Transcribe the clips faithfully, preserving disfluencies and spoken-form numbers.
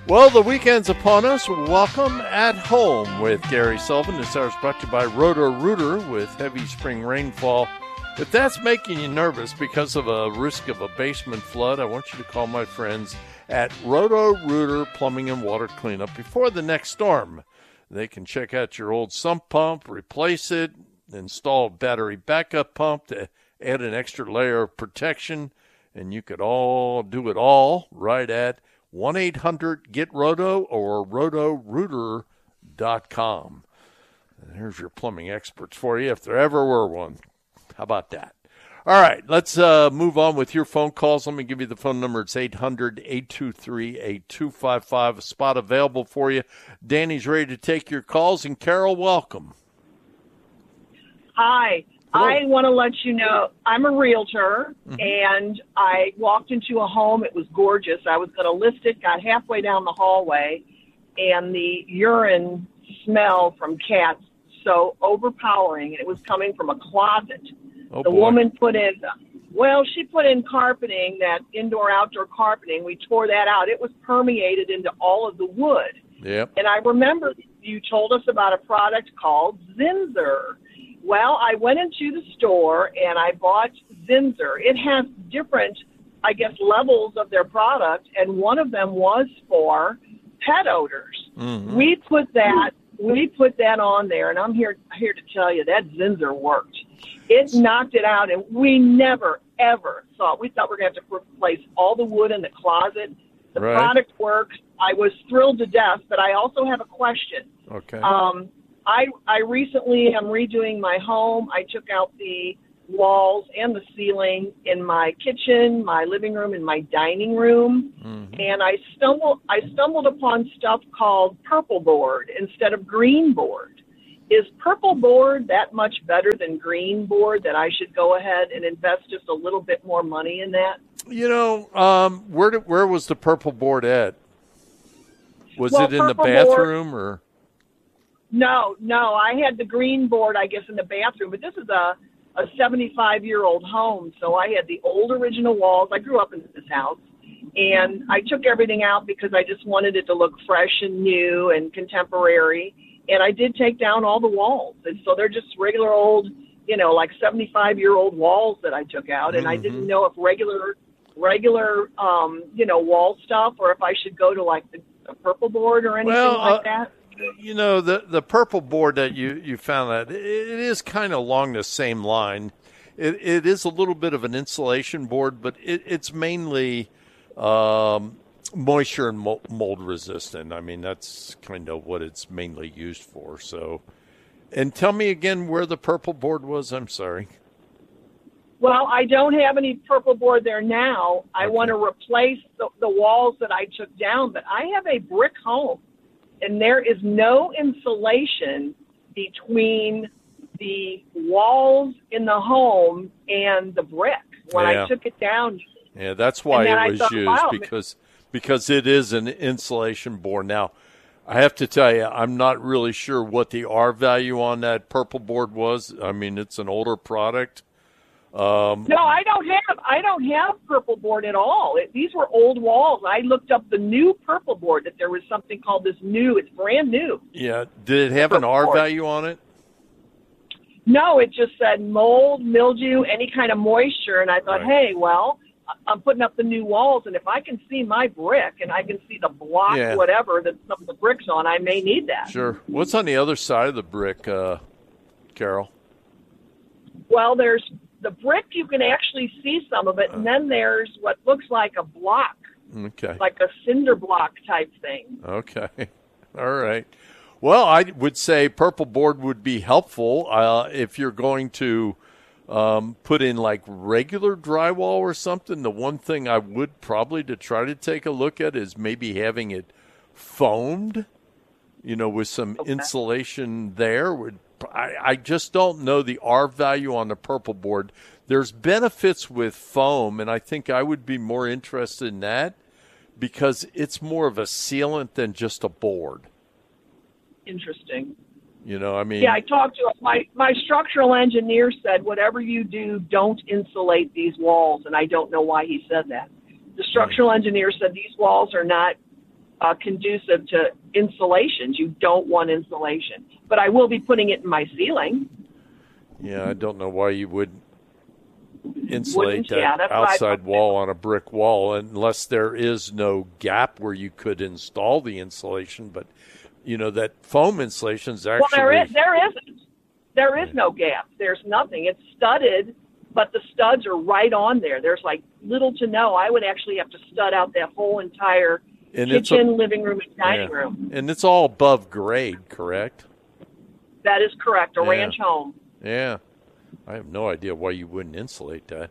Well, the weekend's upon us. Welcome at Home with Gary Sullivan. This hour is brought to you by Roto-Rooter with heavy spring rainfall. If that's making you nervous because of a risk of a basement flood, I want you to call my friends at Roto-Rooter Plumbing and Water Cleanup before the next storm. They can check out your old sump pump, replace it, install a battery backup pump to add an extra layer of protection, and you could all do it all right at one eight hundred get roto or roto rooter dot com. There's your plumbing experts for you if there ever were one. How about that? All right, let's uh, move on with your phone calls. Let me give you the phone number. It's eight hundred, eight two three, eight two five five. A spot available for you. Danny's ready to take your calls. And Carol, welcome. Hi. Hello. I want to let you know I'm a realtor, mm-hmm. and I walked into a home. It was gorgeous. I was going to list it, got halfway down the hallway, and the urine smell from cats so overpowering, and it was coming from a closet. Oh, the boy. woman put in, well, she put in carpeting, that indoor-outdoor carpeting. We tore that out. It was permeated into all of the wood. Yep. And I remember you told us about a product called Zinsser. Well, I went into the store and I bought Zinsser. It has different, I guess, levels of their product, and one of them was for pet odors. Mm-hmm. We put that we put that on there, and I'm here here to tell you that Zinsser worked. It knocked it out, and we never, ever thought. We thought we were going to have to replace all the wood in the closet. The right. product works. I was thrilled to death, but I also have a question. Okay. Um, I, I recently am redoing my home. I took out the walls and the ceiling in my kitchen, my living room, and my dining room. Mm-hmm. And I stumbled I stumbled upon stuff called purple board instead of green board. Is purple board that much better than green board that I should go ahead and invest just a little bit more money in that? You know, um, where did, where was the purple board at? Was well, it in the board, bathroom or? No, no. I had the green board, I guess, in the bathroom. But this is a, a seventy-five-year-old home, so I had the old original walls. I grew up in this house. And I took everything out because I just wanted it to look fresh and new and contemporary. And I did take down all the walls. And so they're just regular old, you know, like seventy-five-year-old walls that I took out. And mm-hmm. I didn't know if regular, regular, um, you know, wall stuff or if I should go to, like, the, the purple board or anything well, like uh, that. You know, the the purple board that you, you found, that it, it is kind of along the same line. It It is a little bit of an insulation board, but it, it's mainly um, moisture and mold resistant. I mean, that's kind of what it's mainly used for. So, and tell me again where the purple board was. I'm sorry. Well, I don't have any purple board there now. I okay. want to replace the, the walls that I took down, but I have a brick home. And there is no insulation between the walls in the home and the brick. When yeah. I took it down. Yeah, that's why it was thought, used, wow, because because it is an insulation board. Now, I have to tell you, I'm not really sure what the R value on that purple board was. I mean, it's an older product. Um, no, I don't have I don't have purple board at all. It, these were old walls. I looked up the new purple board, that there was something called this new. It's brand new. Yeah. Did it have an R board. value on it? No, it just said mold, mildew, any kind of moisture. And I thought, right. hey, well, I'm putting up the new walls, and if I can see my brick and I can see the block, yeah. whatever, that some of the brick's on, I may need that. Sure. What's on the other side of the brick, uh, Carol? Well, there's the brick, you can actually see some of it, and then there's what looks like a block, okay, like a cinder block type thing. Okay. All right. Well, I would say purple board would be helpful uh, if you're going to um, put in like regular drywall or something. The one thing I would probably to try to take a look at is maybe having it foamed, you know, with some okay. insulation there. Would I, I just don't know the R value on the purple board. There's benefits with foam, and I think I would be more interested in that because it's more of a sealant than just a board. Interesting. You know, I mean. Yeah, I talked to my my structural engineer said, whatever you do, don't insulate these walls, and I don't know why he said that. The structural engineer said these walls are not uh, conducive to insulations. You don't want insulation. But I will be putting it in my ceiling. Yeah, I don't know why you would insulate Wouldn't, yeah, that that's what I outside thought. wall on a brick wall unless there is no gap where you could install the insulation. But, you know, that foam insulation is actually... Well, there is, there isn't. There is no gap. There's nothing. It's studded, but the studs are right on there. There's like little to no. I would actually have to stud out that whole entire and it's kitchen, a, living room, and dining yeah. room. And it's all above grade, correct? That is correct. A Yeah. ranch home. Yeah. I have no idea why you wouldn't insulate that.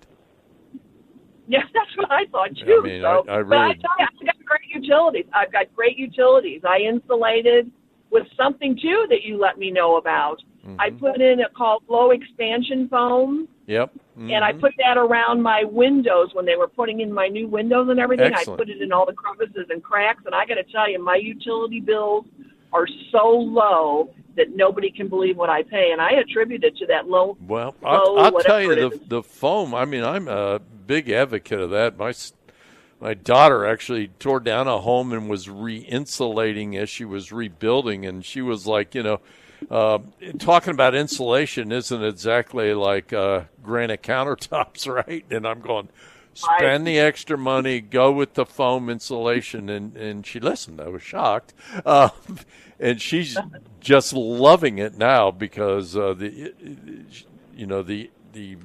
Yeah, that's what I thought too. I mean, so, I- I but I really- tell you, I've got great utilities. I've got great utilities. I insulated with something too that you let me know about. Mm-hmm. I put in a called low expansion foam, Yep. Mm-hmm. and I put that around my windows when they were putting in my new windows and everything. Excellent. I put it in all the crevices and cracks, and I got to tell you, my utility bills are so low that nobody can believe what I pay, and I attribute it to that low. Well, low I'll, I'll tell you, whatever it the is. the foam, I mean, I'm a big advocate of that. My s- my daughter actually tore down a home and was re-insulating as she was rebuilding, and she was like, you know, uh, talking about insulation isn't exactly like uh, granite countertops, right? And I'm going, spend the extra money, go with the foam insulation. And, and she listened. I was shocked. Uh, and she's just loving it now because uh, the, you know, the the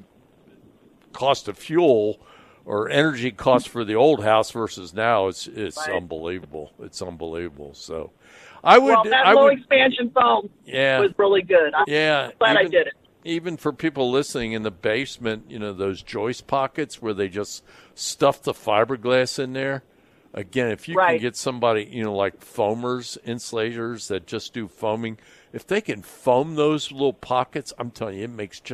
cost of fuel or energy cost for the old house versus now is is Right. unbelievable. It's unbelievable. So I would, Well, that I low would, expansion foam yeah, was really good. I'm yeah. glad I even- did it. Even for people listening in the basement, you know, those joist pockets where they just stuff the fiberglass in there. Again, if you Right. can get somebody, you know, like foamers, insulators that just do foaming, if they can foam those little pockets, I'm telling you, it makes just